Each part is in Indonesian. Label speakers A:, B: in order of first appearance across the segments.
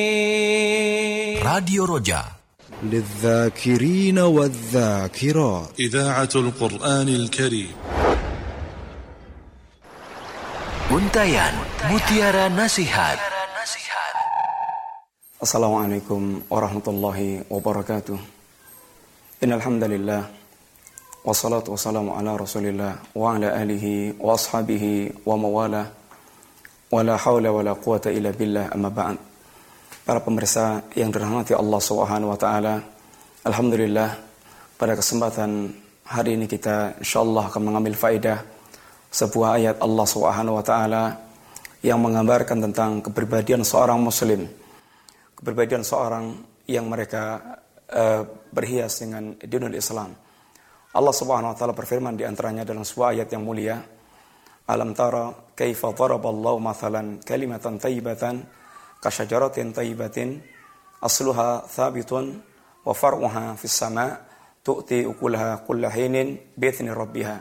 A: Radio Roja
B: للذاكرين والذاكرات
C: إذاعة القرآن الكريم.
A: Untayan Mutiara Nasihat.
D: Assalamualaikum warahmatullahi wabarakatuh. Innal hamdalillah wassalatu wassalamu ala Rasulillah wa ala alihi wa ashabihi wa mawala wala haula wala quwata illa billah, amma ba'd. Para pemirsa yang dirahmati Allah Subhanahu wa taala, alhamdulillah pada kesempatan hari ini kita insyaallah akan mengambil faedah sebuah ayat Allah Subhanahu wa taala yang menggambarkan tentang kepribadian seorang muslim, kepribadian seorang yang mereka berhias dengan dinul Islam. Allah Subhanahu wa taala berfirman di antaranya dalam sebuah ayat yang mulia, alam tara kaifa daraballahu mathalan kalimatan thayyibatan kasyajaratin thayyibatin asluha thabitun wa far'uha fis sama' tu'ti ukulaha kulla hinin bi'idzni rabbiha.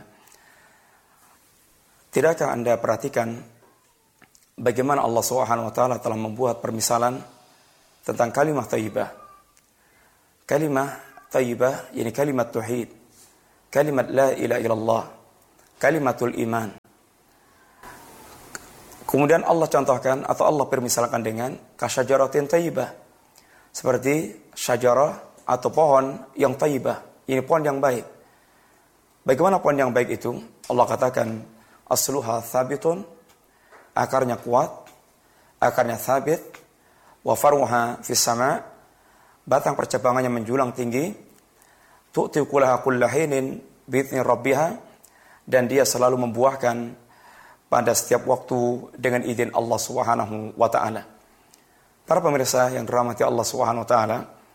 D: Tidakkah Anda perhatikan bagaimana Allah Subhanahu wa taala telah membuat permisalan tentang kalimat thayyibah. Kalimat thayyibah yakni kalimat tauhid, kalimat la ilaha illallah, kalimatul iman. Kemudian Allah contohkan atau Allah permisalkan dengan kasyajaratin thayyibah, seperti syajarah atau pohon yang thayyibah, ini pohon yang baik. Bagaimana pohon yang baik itu? Allah katakan asluha thabitun, akarnya kuat, akarnya thabit, wa far'uha fis sama', batang percabangannya menjulang tinggi, tu'ti ukulaha kulla hinin bi'idzni rabbiha, dan dia selalu membuahkan pada setiap waktu dengan izin Allah Subhanahu wa taala. Para pemirsa yang dirahmati Allah Subhanahu wa taala,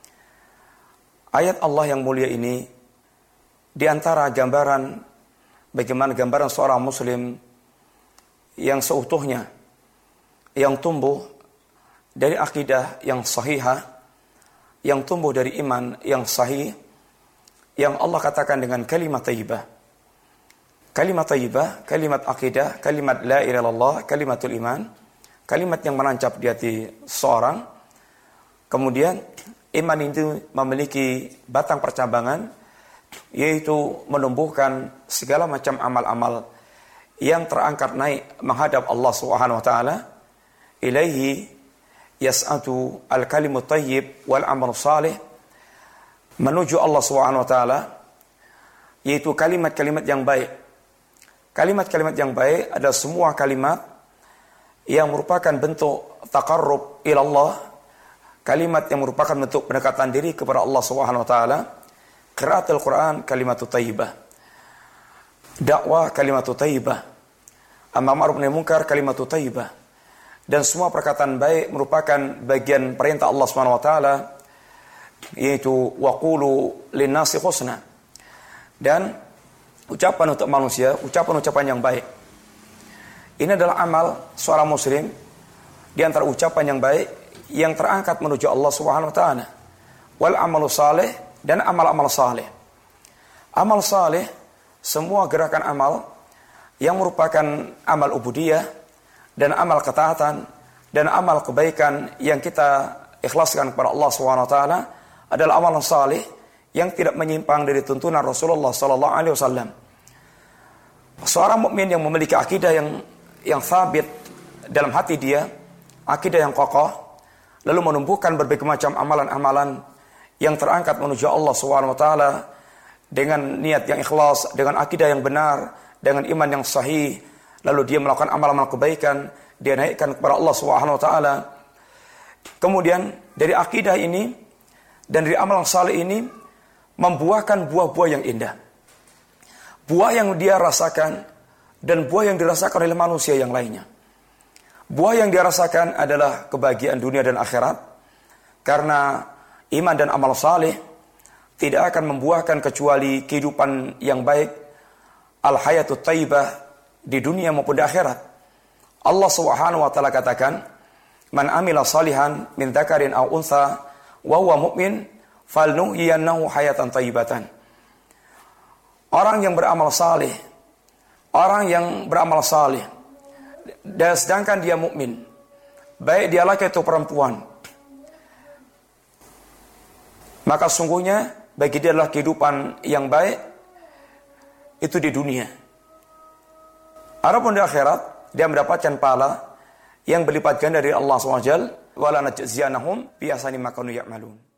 D: ayat Allah yang mulia ini di antara gambaran bagaimana gambaran seorang muslim yang seutuhnya, yang tumbuh dari akidah yang sahihah, yang tumbuh dari iman yang sahih, yang Allah katakan dengan kalimat thayyibah. Kalimat thayyibah, kalimat akidah, kalimat la ilaha illallah, kalimatul iman, kalimat yang menancap di hati seorang. Kemudian iman itu memiliki batang percabangan, yaitu menumbuhkan segala macam amal-amal yang terangkat naik menghadap Allah Subhanahu wa taala. Ilaihi yas'atu al-kalimut thayyib wal amal salih, menuju Allah Subhanahu wa taala, yaitu kalimat-kalimat yang baik. Kalimat-kalimat yang baik adalah semua kalimat yang merupakan bentuk taqarrub ila Allah, kalimat yang merupakan bentuk pendekatan diri kepada Allah Subhanahu wa taala. Qiraatul Quran kalimatut thayyibah, dakwah kalimatut thayyibah, amar ma'ruf nahi munkar kalimatut thayyibah, dan semua perkataan baik merupakan bagian perintah Allah Subhanahu wa taala, yaitu waqulu linnasi husna, dan ucapan untuk manusia, ucapan-ucapan yang baik. Ini adalah amal seorang muslim di antara ucapan yang baik yang terangkat menuju Allah Subhanahu wa taala. Wal amalu salih, dan amal-amal salih. Amal salih, semua gerakan amal yang merupakan amal ubudiyah dan amal ketaatan dan amal kebaikan yang kita ikhlaskan kepada Allah Subhanahu wa taala adalah amal salih yang tidak menyimpang dari tuntunan Rasulullah sallallahu alaihi wasallam. Seorang mukmin yang memiliki akidah yang sabit dalam hati dia, akidah yang kokoh, lalu menumbuhkan berbagai macam amalan-amalan yang terangkat menuju Allah Subhanahu wa taala dengan niat yang ikhlas, dengan akidah yang benar, dengan iman yang sahih, lalu dia melakukan amal-amal kebaikan, dia naikkan kepada Allah Subhanahu wa taala. Kemudian dari akidah ini dan dari amal saleh ini membuahkan buah-buah yang indah. Buah yang dia rasakan dan buah yang dirasakan oleh manusia yang lainnya. Buah yang dia rasakan adalah kebahagiaan dunia dan akhirat, karena iman dan amal saleh tidak akan membuahkan kecuali kehidupan yang baik, al-hayatut thayyibah di dunia maupun di akhirat. Allah Subhanahu wa taala katakan, "Man amila salihan min dzakarin aw untha wa huwa mu'min falnuhyiyannahu hayatan thayyibatan." Orang yang beramal saleh, orang yang beramal saleh dan sedangkan dia mukmin, baik dia laki atau perempuan, maka sungguhnya bagi dia adalah kehidupan yang baik itu di dunia. Adapun di akhirat dia mendapatkan pahala yang berlipat ganda dari Allah SWT. Wala najziyanahum bi ahsani ma kanu ya'malun.